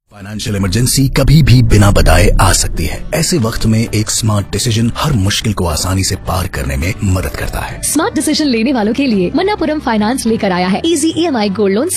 Financial emergency कभी भी बिना बताए आ सकती है। ऐसे वक्त में एक स्मार्ट डिसीजन हर मुश्किल को आसानी से पार करने में मदद करता है। स्मार्ट डिसीजन लेने वालों के लिए मन्नापुरम फाइनेंस लेकर आया है इजी EMI गोल्ड लोन